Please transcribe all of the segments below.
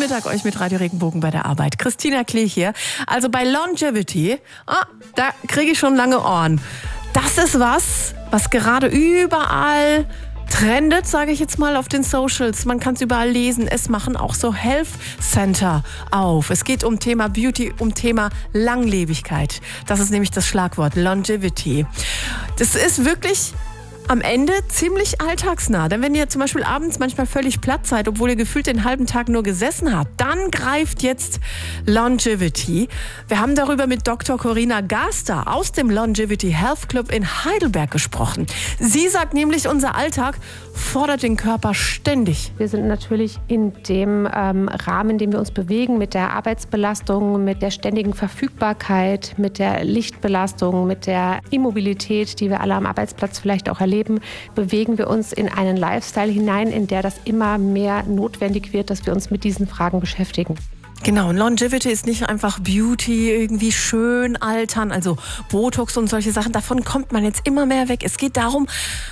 Mittag euch mit Radio Regenbogen bei der Arbeit. Christina Klee hier. Also bei Longevity, da kriege ich schon lange Ohren. Das ist was gerade überall trendet, sage ich jetzt mal, auf den Socials. Man kann es überall lesen. Es machen auch so Health Center auf. Es geht um Thema Beauty, um Thema Langlebigkeit. Das ist nämlich das Schlagwort Longevity. Das ist wirklich am Ende ziemlich alltagsnah. Denn wenn ihr zum Beispiel abends manchmal völlig platt seid, obwohl ihr gefühlt den halben Tag nur gesessen habt, dann greift jetzt Longevity. Wir haben darüber mit Dr. Corinna Gaster aus dem Longevity Health Club in Heidelberg gesprochen. Sie sagt nämlich, unser Alltag fordert den Körper ständig. Wir sind natürlich in dem Rahmen, in dem wir uns bewegen, mit der Arbeitsbelastung, mit der ständigen Verfügbarkeit, mit der Lichtbelastung, mit der Immobilität, die wir alle am Arbeitsplatz vielleicht auch erleben, bewegen wir uns in einen Lifestyle hinein, in der das immer mehr notwendig wird, dass wir uns mit diesen Fragen beschäftigen. Genau, und Longevity ist nicht einfach Beauty, irgendwie schön altern, also Botox und solche Sachen. Davon kommt man jetzt immer mehr weg. Es geht darum,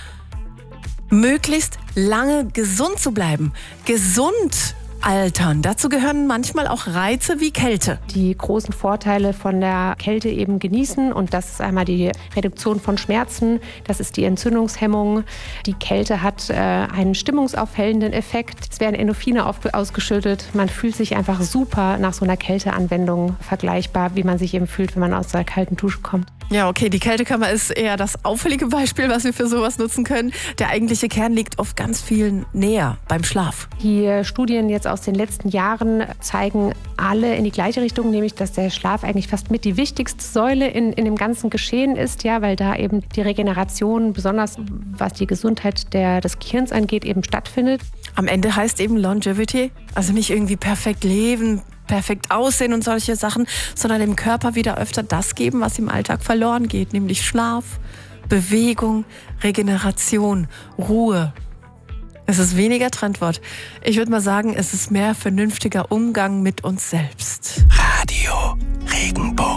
möglichst lange gesund zu bleiben. Gesund altern. Dazu gehören manchmal auch Reize wie Kälte. Die großen Vorteile von der Kälte eben genießen, und das ist einmal die Reduktion von Schmerzen, das ist die Entzündungshemmung. Die Kälte hat einen stimmungsaufhellenden Effekt. Es werden Endorphine ausgeschüttet. Man fühlt sich einfach super nach so einer Kälteanwendung, vergleichbar, wie man sich eben fühlt, wenn man aus der kalten Dusche kommt. Ja, okay, die Kältekammer ist eher das auffällige Beispiel, was wir für sowas nutzen können. Der eigentliche Kern liegt oft ganz viel näher beim Schlaf. Die Studien jetzt aus den letzten Jahren zeigen alle in die gleiche Richtung, nämlich dass der Schlaf eigentlich fast mit die wichtigste Säule in dem ganzen Geschehen ist, ja, weil da eben die Regeneration, besonders was die Gesundheit des Gehirns angeht, eben stattfindet. Am Ende heißt eben Longevity, also nicht irgendwie perfekt leben, perfekt aussehen und solche Sachen, sondern dem Körper wieder öfter das geben, was im Alltag verloren geht, nämlich Schlaf, Bewegung, Regeneration, Ruhe. Es ist weniger Trendwort. Ich würde mal sagen, es ist mehr vernünftiger Umgang mit uns selbst. Radio Regenbogen.